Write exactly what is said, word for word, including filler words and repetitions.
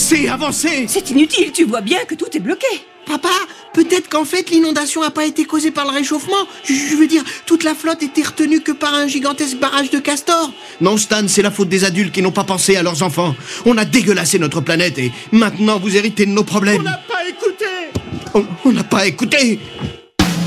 Avancez, avancez! C'est inutile, tu vois bien que tout est bloqué. Papa, peut-être qu'en fait l'inondation n'a pas été causée par le réchauffement. Je, je veux dire, toute la flotte était retenue que par un gigantesque barrage de castors. Non, Stan, c'est la faute des adultes qui n'ont pas pensé à leurs enfants. On a dégueulassé notre planète et maintenant vous héritez de nos problèmes. On n'a pas écouté. On on n'a pas écouté.